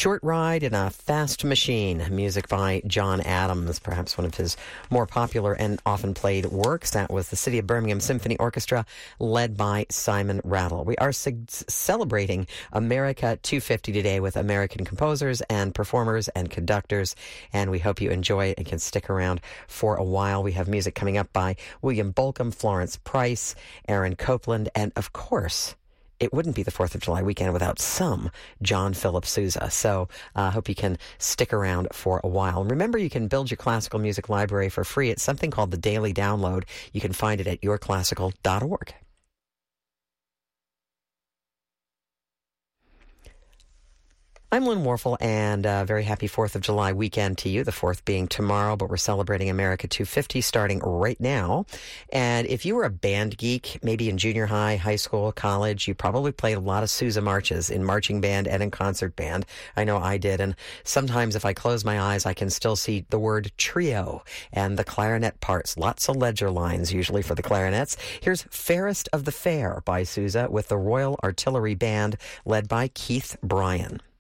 Short Ride in a Fast Machine, music by John Adams, perhaps one of his more popular and often played works. That was the City of Birmingham Symphony Orchestra, led by Simon Rattle. We are celebrating America 250 today with American composers and performers and conductors, and we hope you enjoy it and can stick around for a while. We have music coming up by William Bolcom, Florence Price, Aaron Copland, and of course, it wouldn't be the 4th of July weekend without some John Philip Sousa. So I hope you can stick around for a while. And remember, you can build your classical music library for free. It's something called the Daily Download. You can find it at yourclassical.org. I'm Lynn Warfel, and very happy 4th of July weekend to you, the 4th being tomorrow, but we're celebrating America 250 starting right now. And if you were a band geek, maybe in junior high, high school, college, you probably played a lot of Sousa marches in marching band and in concert band. I know I did, and sometimes if I close my eyes, I can still see the word trio and the clarinet parts. Lots of ledger lines, usually for the clarinets. Here's Fairest of the Fair by Sousa with the Royal Artillery Band, led by Keith Bryan.